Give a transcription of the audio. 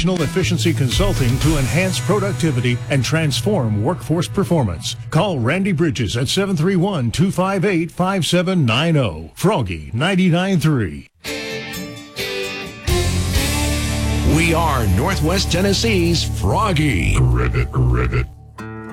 operational efficiency consulting to enhance productivity and transform workforce performance. Call Randy Bridges at 731-258-5790. Froggy 99.3. We are Northwest Tennessee's Froggy. Rivet.